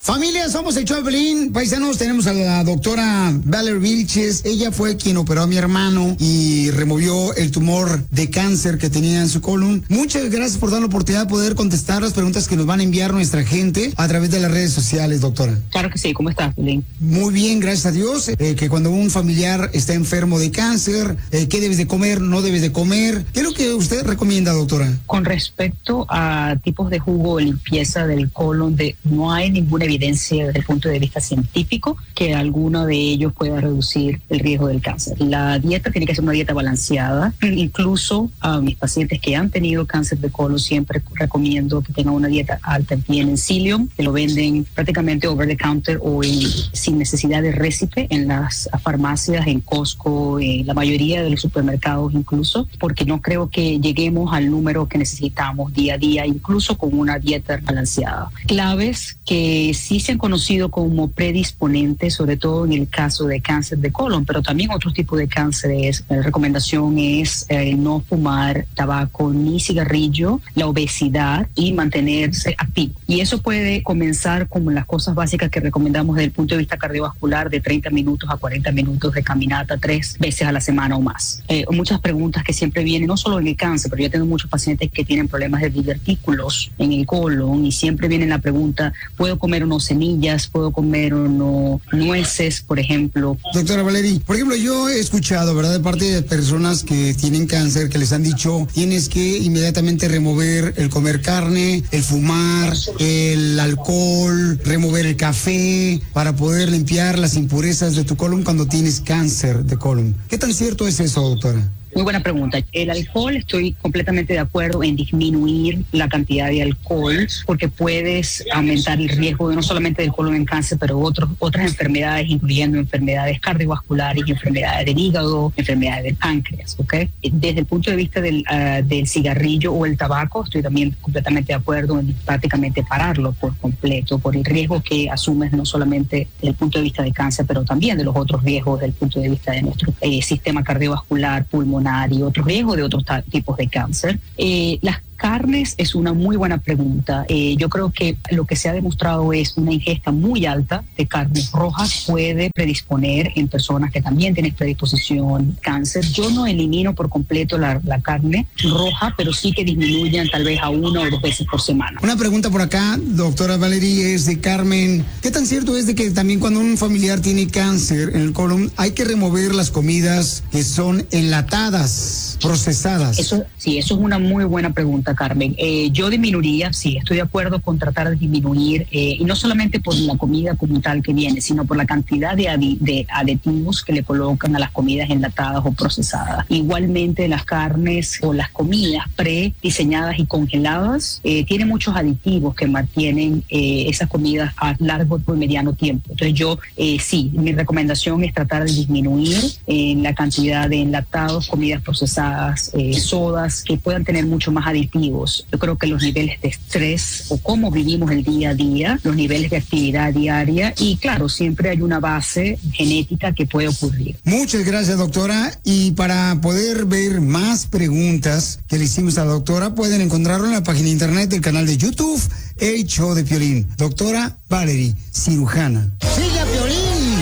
Familia, somos el Choplin. Paisanos, tenemos a la doctora Valerie Vilches. Ella fue quien operó a mi hermano y removió el tumor de cáncer que tenía en su colon. Muchas gracias por dar la oportunidad de poder contestar las preguntas que nos van a enviar nuestra gente a través de las redes sociales, doctora. Claro que sí. ¿Cómo estás, Pilín? Muy bien, gracias a Dios. Que cuando un familiar está enfermo de cáncer, ¿qué debes de comer, no debes de comer? ¿Qué es lo que usted recomienda, doctora? Con respecto a tipos de jugo o limpieza del colon, no hay ninguna evidencia desde el punto de vista científico que alguno de ellos pueda reducir el riesgo del cáncer. La dieta tiene que ser una dieta balanceada. Incluso a mis pacientes que han tenido cáncer de colon siempre recomiendo que tengan una dieta alta en psyllium, que lo venden prácticamente over the counter o sin necesidad de récipe en las farmacias, en Costco, en la mayoría de los supermercados incluso, porque no creo que lleguemos al número que necesitamos día a día, incluso con una dieta balanceada. Claves que sí se han conocido como predisponentes, sobre todo en el caso de cáncer de colon, pero también otros tipos de cánceres. La recomendación es no fumar tabaco ni cigarrillo, la obesidad y mantenerse activo. Y eso puede comenzar como las cosas básicas que recomendamos desde el punto de vista cardiovascular, de 30 minutos a 40 minutos de caminata 3 veces a la semana o más. Muchas preguntas que siempre vienen, no solo en el cáncer, pero yo tengo muchos pacientes que tienen problemas de divertículos en el colon y siempre viene la pregunta, ¿puedo comer o no semillas? ¿Puedo comer o no nueces, por ejemplo? Doctora Valerie, por ejemplo, yo he escuchado, ¿verdad?, de parte de personas que tienen cáncer, que les han dicho, tienes que inmediatamente remover el comer carne, el fumar, el alcohol, remover el café, para poder limpiar las impurezas de tu colon cuando tienes cáncer de colon. ¿Qué tan cierto es eso, doctora? Muy buena pregunta. El alcohol, estoy completamente de acuerdo en disminuir la cantidad de alcohol porque puedes aumentar el riesgo de no solamente del colon en cáncer, pero otras enfermedades, incluyendo enfermedades cardiovasculares, enfermedades del hígado, enfermedades del páncreas, ¿ok? Desde el punto de vista del cigarrillo o el tabaco, estoy también completamente de acuerdo en prácticamente pararlo por completo, por el riesgo que asumes no solamente desde el punto de vista de cáncer, pero también de los otros riesgos desde el punto de vista de nuestro sistema cardiovascular, pulmonar y otros riesgos de otros tipos de cáncer. Las carnes es una muy buena pregunta. Yo creo que lo que se ha demostrado es una ingesta muy alta de carnes rojas puede predisponer en personas que también tienen predisposición cáncer. Yo no elimino por completo la carne roja, pero sí que disminuyan tal vez a 1 o 2 veces por semana. Una pregunta por acá, doctora Valerie, es de Carmen. ¿Qué tan cierto es de que también cuando un familiar tiene cáncer en el colon hay que remover las comidas que son enlatadas, procesadas? Eso es una muy buena pregunta, Carmen. Yo disminuiría, sí, estoy de acuerdo con tratar de disminuir, y no solamente por la comida como tal que viene, sino por la cantidad de aditivos que le colocan a las comidas enlatadas o procesadas. Igualmente las carnes o las comidas prediseñadas y congeladas tienen muchos aditivos que mantienen esas comidas a largo y mediano tiempo. Entonces yo, sí, mi recomendación es tratar de disminuir la cantidad de enlatados, comidas procesadas, sodas que puedan tener mucho más aditivos. Yo creo que los niveles de estrés o cómo vivimos el día a día, los niveles de actividad diaria y claro, siempre hay una base genética que puede ocurrir. Muchas gracias, doctora. Y para poder ver más preguntas que le hicimos a la doctora, pueden encontrarlo en la página de internet del canal de YouTube, El Show de Piolín. Doctora Valerie, cirujana. ¡Sigue a Piolín!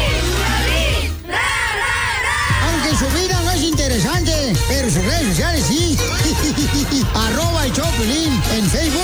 Aunque su vida no es interesante, pero sus redes sociales sí. @el Show de Piolín en Facebook.